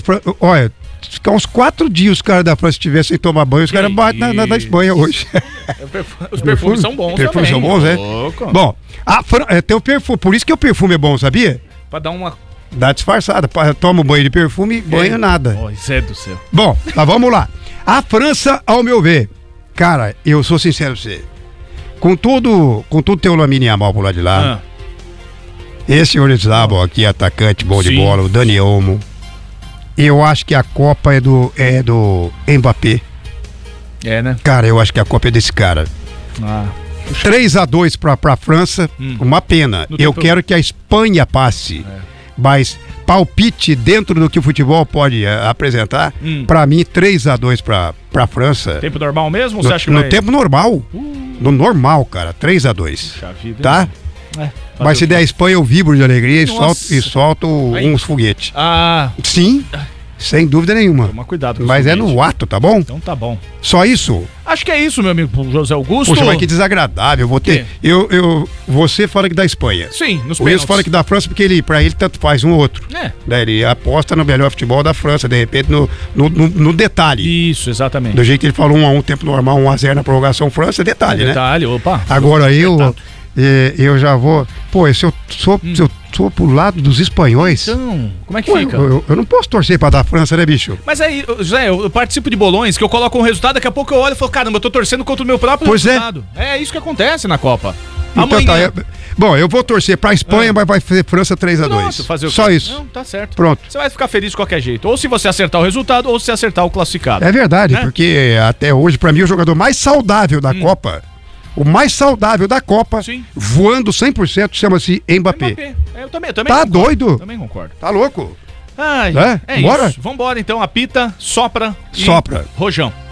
Olha, ficar uns 4 dias os caras da França tivessem tomar banho, os caras batem na Espanha hoje. Os perfumes são bons também. Perfumes são bons, é? Louco. Bom, tem o perfume, por isso que o perfume é bom, sabia? Pra dar uma... Dá disfarçada, toma um banho de perfume e banho nada. Oh, Zé do céu. Bom, tá, vamos lá. A França, ao meu ver, cara, eu sou sincero pra você, com tudo tem o Lamine Yamal por lá de lá, esse Orizabal aqui, atacante bom de bola, o Dani Olmo, eu acho que a Copa é do Mbappé. É, né? Cara, eu acho que a Copa é desse cara. 3-2 pra França, uma pena. Eu quero que a Espanha passe. Mas palpite dentro do que o futebol pode apresentar, pra mim 3-2 pra França. Tempo normal mesmo? Ou você acha que no tempo normal. No normal, cara, 3-2. Tá? Mas se der a Espanha, eu vibro de alegria e solto uns foguetes. Sim. Sem dúvida nenhuma. Toma cuidado com Mas isso, é no ato, tá bom? Então tá bom. Só isso? Acho que é isso, meu amigo José Augusto. Poxa, mas que desagradável. Você fala que da Espanha. Sim, nos O pênaltis. fala que da França, porque pra ele tanto faz um ou outro. Daí ele aposta no melhor futebol da França, de repente, no detalhe. Isso, exatamente. Do jeito que ele falou 1-1, tempo normal, 1-0 na prorrogação, França, detalhe, né? Detalhe, opa. Agora eu já vou... Pô, se eu sou pro lado dos espanhóis... Então, como é que fica? Eu não posso torcer pra dar França, né, bicho? Mas aí, José, eu participo de bolões que eu coloco um resultado, daqui a pouco eu olho e falo, caramba, eu tô torcendo contra o meu próprio resultado. É isso que acontece na Copa. Então bom, eu vou torcer pra Espanha, mas vai ser França 3-2. Só isso. Não, tá certo. Pronto. Você vai ficar feliz de qualquer jeito. Ou se você acertar o resultado, ou se acertar o classificado. É verdade, porque até hoje, pra mim, o jogador mais saudável da Copa... O mais saudável da Copa, voando 100%, chama-se Mbappé. Eu também tá concordo. doido? Também concordo. Tá louco? É Bora? isso. Vambora então, apita, sopra e Sopra. rojão.